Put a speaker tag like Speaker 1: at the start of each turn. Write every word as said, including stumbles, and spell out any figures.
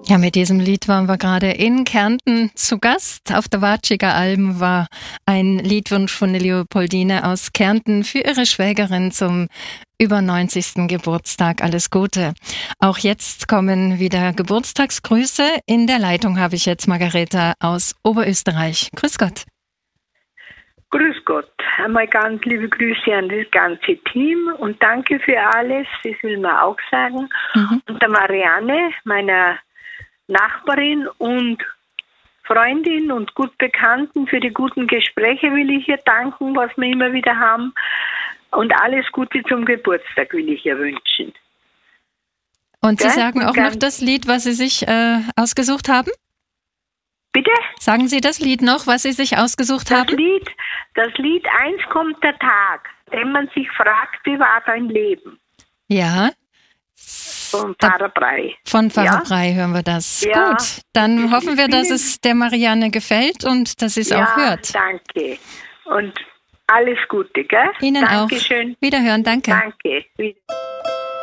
Speaker 1: Ja, mit diesem Lied waren wir gerade in Kärnten zu Gast. Auf der Watschiger Alm war ein Liedwunsch von der Leopoldine aus Kärnten für ihre Schwägerin zum über neunzigsten Geburtstag. Alles Gute. Auch jetzt kommen wieder Geburtstagsgrüße. In der Leitung habe ich jetzt Margareta aus Oberösterreich. Grüß Gott.
Speaker 2: Grüß Gott. Einmal ganz liebe Grüße an das ganze Team und danke für alles. Das will man auch sagen. Mhm. Und der Marianne, meiner Nachbarin und Freundin und gut Bekannten, für die guten Gespräche will ich ihr danken, was wir immer wieder haben. Und alles Gute zum Geburtstag will ich ihr wünschen.
Speaker 1: Und Sie ja, sagen auch noch das Lied, was Sie sich äh, ausgesucht haben?
Speaker 2: Bitte?
Speaker 1: Sagen Sie das Lied noch, was Sie sich ausgesucht
Speaker 2: das
Speaker 1: haben?
Speaker 2: Lied, das Lied Eins kommt der Tag, wenn man sich fragt, wie war dein Leben?
Speaker 1: Ja.
Speaker 2: Von Pfarrer Brey.
Speaker 1: Von Pfarrer ja. Brey hören wir das.
Speaker 2: Ja.
Speaker 1: Gut, dann hoffen wir, dass es der Marianne gefällt und dass sie es
Speaker 2: ja,
Speaker 1: auch hört.
Speaker 2: Danke. Und alles Gute, gell?
Speaker 1: Ihnen
Speaker 2: Dankeschön.
Speaker 1: auch. Wiederhören, danke.
Speaker 2: Danke. Wieder.